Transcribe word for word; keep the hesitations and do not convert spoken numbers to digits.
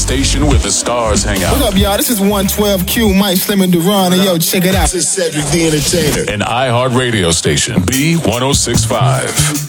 station where the stars hang out. What up, y'all? This is one twelve Q, Mike Slim and Duran, and yo, check it out. This is Cedric the Entertainer. An iHeart radio station, B one oh six point five.